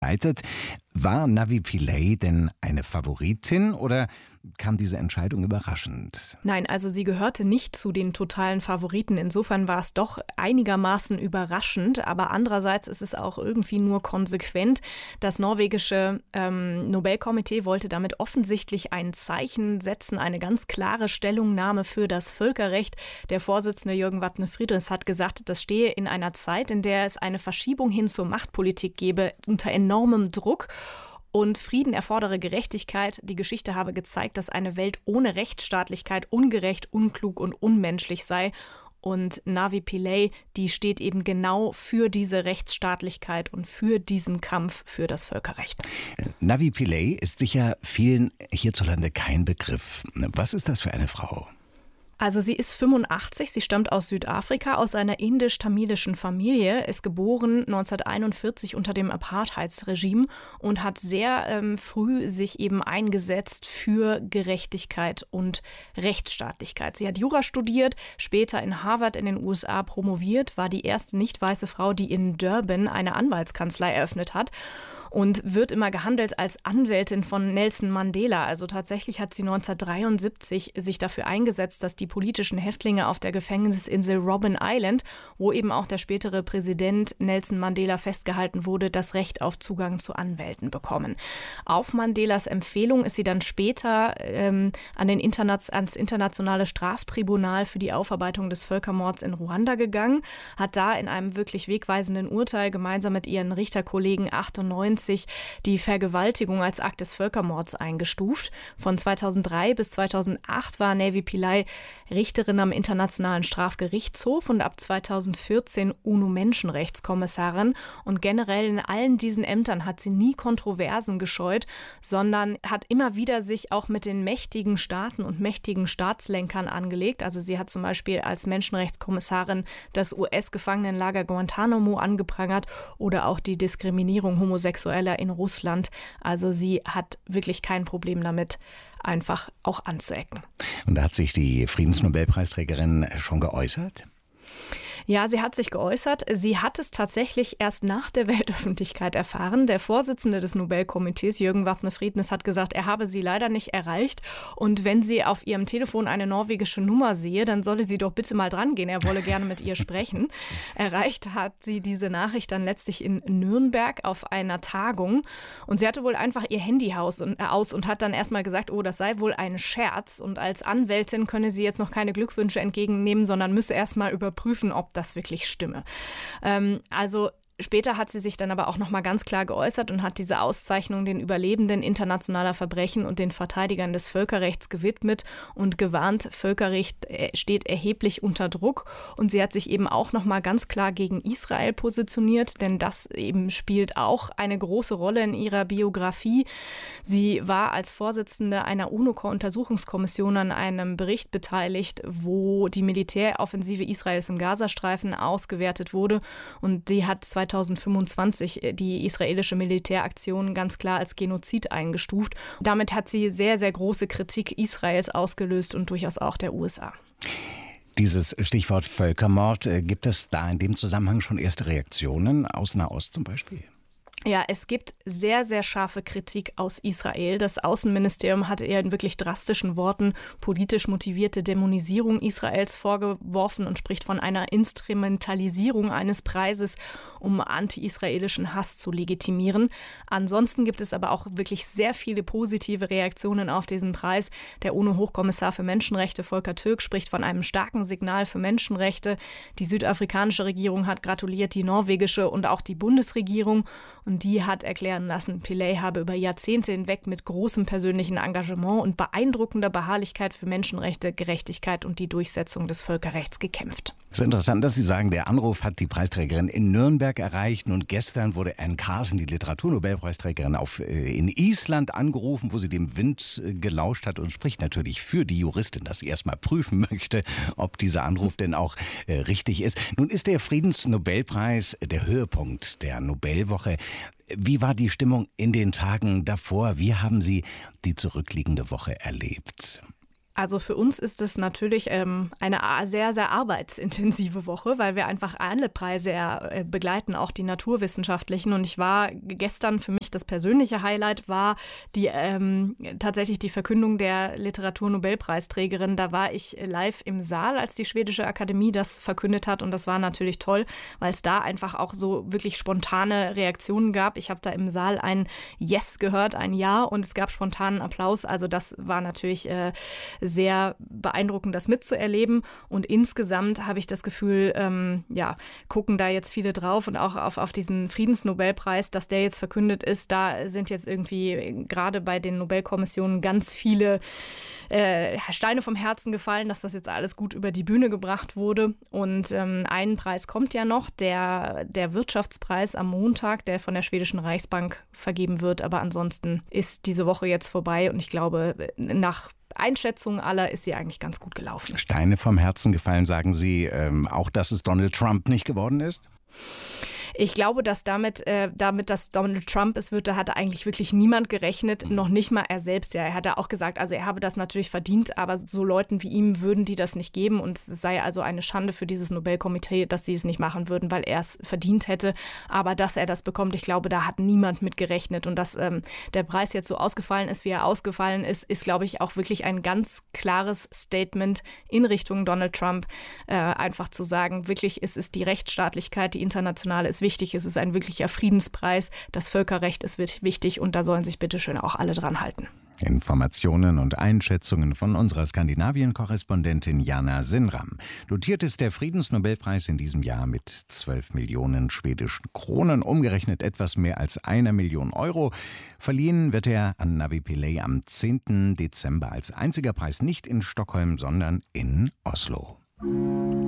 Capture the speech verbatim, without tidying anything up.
gescheitert. War Navi Pillay denn eine Favoritin oder kam diese Entscheidung überraschend? Nein, also sie gehörte nicht zu den totalen Favoriten. Insofern war es doch einigermaßen überraschend. Aber andererseits ist es auch irgendwie nur konsequent. Das norwegische ähm, Nobelkomitee wollte damit offensichtlich ein Zeichen setzen, eine ganz klare Stellungnahme für das Völkerrecht. Der Vorsitzende Jürgen Wattne-Friedrichs hat gesagt, das stehe in einer Zeit, in der es eine Verschiebung hin zur Machtpolitik gebe, unter enormem Druck. Und Frieden erfordere Gerechtigkeit. Die Geschichte habe gezeigt, dass eine Welt ohne Rechtsstaatlichkeit ungerecht, unklug und unmenschlich sei. Und Navi Pillay, die steht eben genau für diese Rechtsstaatlichkeit und für diesen Kampf für das Völkerrecht. Navi Pillay ist sicher vielen hierzulande kein Begriff. Was ist das für eine Frau? Also sie ist fünfundachtzig, sie stammt aus Südafrika, aus einer indisch-tamilischen Familie, ist geboren neunzehnhunderteinundvierzig unter dem Apartheidsregime und hat sehr ähm, früh sich eben eingesetzt für Gerechtigkeit und Rechtsstaatlichkeit. Sie hat Jura studiert, später in Harvard in den U S A promoviert, war die erste nicht weiße Frau, die in Durban eine Anwaltskanzlei eröffnet hat. Und wird immer gehandelt als Anwältin von Nelson Mandela. Also tatsächlich hat sie neunzehnhundertdreiundsiebzig sich dafür eingesetzt, dass die politischen Häftlinge auf der Gefängnisinsel Robben Island, wo eben auch der spätere Präsident Nelson Mandela festgehalten wurde, das Recht auf Zugang zu Anwälten bekommen. Auf Mandelas Empfehlung ist sie dann später ähm, an den Interna- ans Internationale Straftribunal für die Aufarbeitung des Völkermords in Ruanda gegangen, hat da in einem wirklich wegweisenden Urteil gemeinsam mit ihren Richterkollegen achtundneunzig die Vergewaltigung als Akt des Völkermords eingestuft. Von zweitausenddrei bis zweitausendacht war Navi Pillay Richterin am Internationalen Strafgerichtshof und ab zweitausendvierzehn UNO-Menschenrechtskommissarin. Und generell in allen diesen Ämtern hat sie nie Kontroversen gescheut, sondern hat immer wieder sich auch mit den mächtigen Staaten und mächtigen Staatslenkern angelegt. Also sie hat zum Beispiel als Menschenrechtskommissarin das U S-Gefangenenlager Guantanamo angeprangert oder auch die Diskriminierung Homosexueller in Russland. Also sie hat wirklich kein Problem damit, einfach auch anzuecken. Und da hat sich die Friedensnobelpreisträgerin schon geäußert? Ja, sie hat sich geäußert. Sie hat es tatsächlich erst nach der Weltöffentlichkeit erfahren. Der Vorsitzende des Nobelkomitees, Jürgen Wattne-Friedrichs, hat gesagt, er habe sie leider nicht erreicht. Und wenn sie auf ihrem Telefon eine norwegische Nummer sehe, dann solle sie doch bitte mal dran gehen. Er wolle gerne mit ihr sprechen. Erreicht hat sie diese Nachricht dann letztlich in Nürnberg auf einer Tagung. Und sie hatte wohl einfach ihr Handy aus und, äh, aus und hat dann erstmal gesagt, oh, das sei wohl ein Scherz. Und als Anwältin könne sie jetzt noch keine Glückwünsche entgegennehmen, sondern müsse erstmal überprüfen, ob das wirklich stimme. Ähm, also später hat sie sich dann aber auch noch mal ganz klar geäußert und hat diese Auszeichnung den Überlebenden internationaler Verbrechen und den Verteidigern des Völkerrechts gewidmet und gewarnt, Völkerrecht steht erheblich unter Druck. Und sie hat sich eben auch noch mal ganz klar gegen Israel positioniert, denn das eben spielt auch eine große Rolle in ihrer Biografie. Sie war als Vorsitzende einer UNO-Untersuchungskommission an einem Bericht beteiligt, wo die Militäroffensive Israels im Gazastreifen ausgewertet wurde. Und sie hat zweitausendfünfundzwanzig die israelische Militäraktion ganz klar als Genozid eingestuft. Damit hat sie sehr, sehr große Kritik Israels ausgelöst und durchaus auch der U S A. Dieses Stichwort Völkermord, gibt es da in dem Zusammenhang schon erste Reaktionen aus Nahost zum Beispiel? Ja, es gibt sehr, sehr scharfe Kritik aus Israel. Das Außenministerium hatte eher in wirklich drastischen Worten politisch motivierte Dämonisierung Israels vorgeworfen und spricht von einer Instrumentalisierung eines Preises, um anti-israelischen Hass zu legitimieren. Ansonsten gibt es aber auch wirklich sehr viele positive Reaktionen auf diesen Preis. Der UNO-Hochkommissar für Menschenrechte, Volker Türk, spricht von einem starken Signal für Menschenrechte. Die südafrikanische Regierung hat gratuliert, die norwegische und auch die Bundesregierung. Und die hat erklären lassen, Pillay habe über Jahrzehnte hinweg mit großem persönlichen Engagement und beeindruckender Beharrlichkeit für Menschenrechte, Gerechtigkeit und die Durchsetzung des Völkerrechts gekämpft. Es ist interessant, dass Sie sagen, der Anruf hat die Preisträgerin in Nürnberg erreicht. Und gestern wurde Anne Carson, die Literaturnobelpreisträgerin, auf, äh, in Island angerufen, wo sie dem Wind äh, gelauscht hat und spricht natürlich für die Juristin, dass sie erstmal prüfen möchte, ob dieser Anruf denn auch äh, richtig ist. Nun ist der Friedensnobelpreis der Höhepunkt der Nobelwoche. Wie war die Stimmung in den Tagen davor? Wie haben Sie die zurückliegende Woche erlebt? Also für uns ist es natürlich ähm, eine sehr, sehr arbeitsintensive Woche, weil wir einfach alle Preise äh, begleiten, auch die naturwissenschaftlichen. Und ich war gestern, für mich das persönliche Highlight war die ähm, tatsächlich die Verkündung der Literaturnobelpreisträgerin. Da war ich live im Saal, als die Schwedische Akademie das verkündet hat. Und das war natürlich toll, weil es da einfach auch so wirklich spontane Reaktionen gab. Ich habe da im Saal ein Yes gehört, ein Ja, und es gab spontanen Applaus. Also das war natürlich äh, sehr beeindruckend, das mitzuerleben. Und insgesamt habe ich das Gefühl, ähm, ja, gucken da jetzt viele drauf und auch auf, auf diesen Friedensnobelpreis, dass der jetzt verkündet ist. Da sind jetzt irgendwie gerade bei den Nobelkommissionen ganz viele äh, Steine vom Herzen gefallen, dass das jetzt alles gut über die Bühne gebracht wurde. Und ähm, ein Preis kommt ja noch, der, der Wirtschaftspreis am Montag, der von der Schwedischen Reichsbank vergeben wird. Aber ansonsten ist diese Woche jetzt vorbei und ich glaube, nach Einschätzung aller ist sie eigentlich ganz gut gelaufen. Steine vom Herzen gefallen, sagen Sie, ähm, auch dass es Donald Trump nicht geworden ist? Ich glaube, dass damit, äh, damit, dass Donald Trump es wird, da hatte eigentlich wirklich niemand gerechnet, noch nicht mal er selbst. Ja, er hatte auch gesagt, also er habe das natürlich verdient, aber so Leuten wie ihm würden die das nicht geben und es sei also eine Schande für dieses Nobelkomitee, dass sie es nicht machen würden, weil er es verdient hätte. Aber dass er das bekommt, ich glaube, da hat niemand mit gerechnet und dass ähm, der Preis jetzt so ausgefallen ist, wie er ausgefallen ist, ist, glaube ich, auch wirklich ein ganz klares Statement in Richtung Donald Trump, äh, einfach zu sagen, wirklich, es ist die Rechtsstaatlichkeit, die internationale ist wichtig. Es ist ein wirklicher Friedenspreis. Das Völkerrecht ist wichtig und da sollen sich bitte schön auch alle dran halten. Informationen und Einschätzungen von unserer Skandinavien-Korrespondentin Jana Sinram. Dotiert ist der Friedensnobelpreis in diesem Jahr mit zwölf Millionen schwedischen Kronen, umgerechnet etwas mehr als einer Million Euro. Verliehen wird er an Navi Pillay am zehnten Dezember als einziger Preis nicht in Stockholm, sondern in Oslo.